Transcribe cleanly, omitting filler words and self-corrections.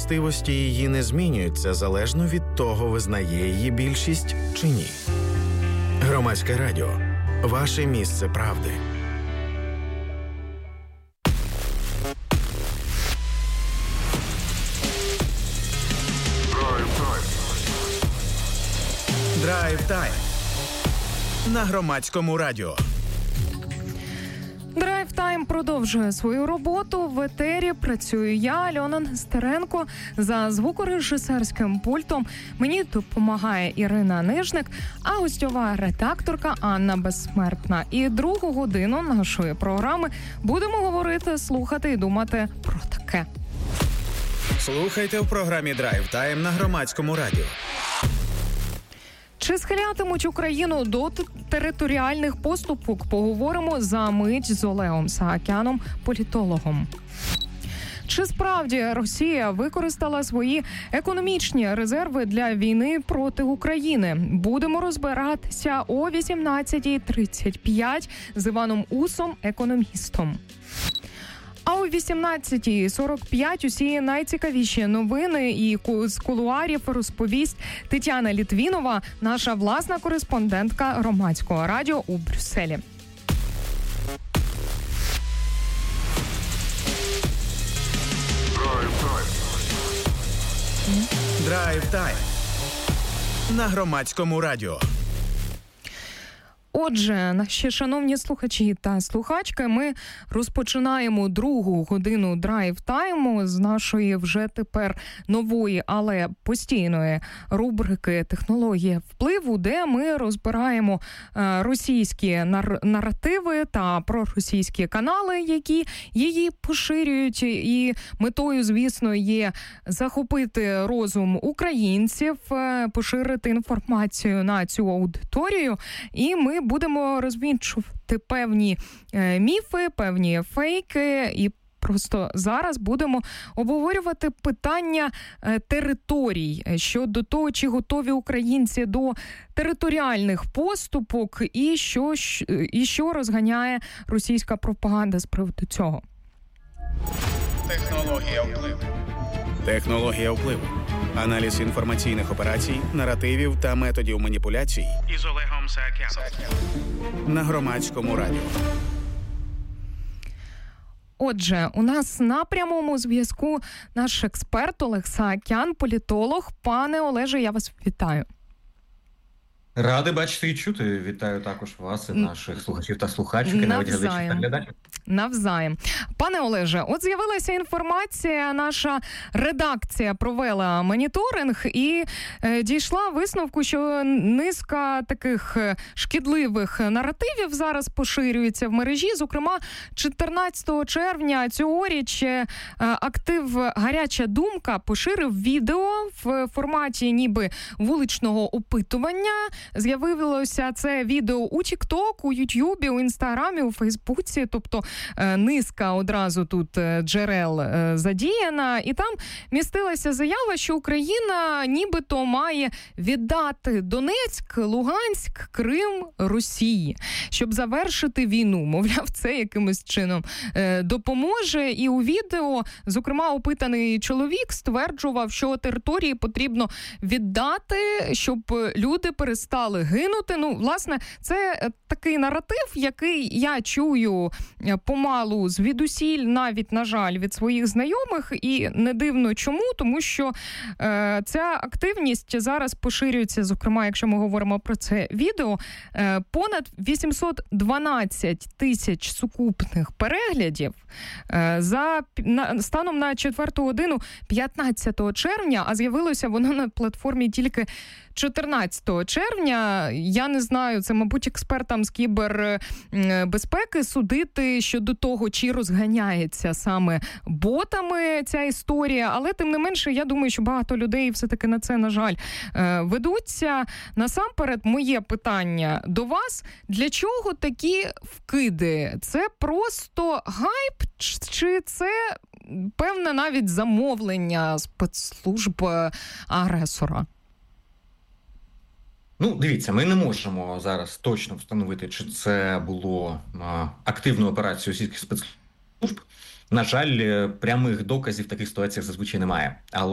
властивості її не змінюються залежно від того, визнає її більшість чи ні. Громадське радіо. Ваше місце правди. Драйв-тайм на Громадському радіо. Драйв-тайм продовжує свою роботу. В етері працюю я, Альона Нестеренко. За звукорежисерським пультом мені допомагає Ірина Нижник, а гостьова редакторка Анна Безсмертна. І другу годину нашої програми будемо говорити, слухати і думати про таке. Слухайте в програмі Драйв-тайм на Громадському радіо. Чи схилятимуть Україну до територіальних поступок? Поговоримо за мить з Олегом Саакяном, політологом. Чи справді Росія використала свої економічні резерви для війни проти України? Будемо розбиратися о 18:35 з Іваном Усом, економістом. А о 18:45 усі найцікавіші новини і з кулуарів розповість Тетяна Літвінова, наша власна кореспондентка Громадського радіо у Брюсселі. Драйв-тайм на Громадському радіо. Отже, наші шановні слухачі та слухачки, ми розпочинаємо другу годину драйв-тайму з нашої вже тепер нової, але постійної рубрики «Технологія впливу», де ми розбираємо російські наративи та проросійські канали, які її поширюють. І метою, звісно, є захопити розум українців, поширити інформацію на цю аудиторію. І ми будемо розвінчувати певні міфи, певні фейки, і просто зараз будемо обговорювати питання територій щодо того, чи готові українці до територіальних поступок і що розганяє російська пропаганда з приводу цього. Технологія впливу. Технологія впливу. Аналіз інформаційних операцій, наративів та методів маніпуляцій із Олегом Саакяном на Громадському радіо. Отже, у нас на прямому зв'язку наш експерт Олег Саакян, політолог. Пане Олеже, я вас вітаю. Радий бачити і чути. Вітаю також вас і наших слухачів та слухачок, і навіть глядачів та глядачів. Навзаєм. Пане Олеже, от з'явилася інформація, наша редакція провела моніторинг і дійшла висновку, що низка таких шкідливих наративів зараз поширюється в мережі. Зокрема, 14 червня цьогоріч актив «Гаряча думка» поширив відео в форматі ніби вуличного опитування. З'явилося це відео у TikTok, у YouTube, у Інстаграмі, у Фейсбуці, тобто низка одразу тут джерел задіяна, і там містилася заява, що Україна нібито має віддати Донецьк, Луганськ, Крим Росії, щоб завершити війну. Мовляв, це якимось чином допоможе. І у відео, зокрема, опитаний чоловік стверджував, що території потрібно віддати, щоб люди перестали гинути. Ну, власне, це такий наратив, який я чую помалу звідусіль, навіть, на жаль, від своїх знайомих, і не дивно чому, тому що ця активність зараз поширюється, зокрема, якщо ми говоримо про це відео, понад 812 тисяч сукупних переглядів станом на 4 годину 15 червня, а з'явилося воно на платформі тільки 14 червня. Я не знаю, це, мабуть, експертам з кібербезпеки судити щодо того, чи розганяється саме ботами ця історія, але тим не менше, я думаю, що багато людей все-таки на це, на жаль, ведуться. Насамперед, моє питання до вас: для чого такі вкиди? Це просто гайп, чи це певне навіть замовлення спецслужб агресора? Ну, дивіться, ми не можемо зараз точно встановити, чи це було активною операцією російських спецслужб. На жаль, прямих доказів в таких ситуаціях зазвичай немає. Але